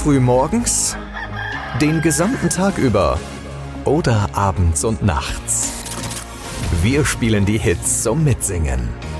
früh morgens, den gesamten Tag über oder abends und nachts. Wir spielen die Hits zum Mitsingen.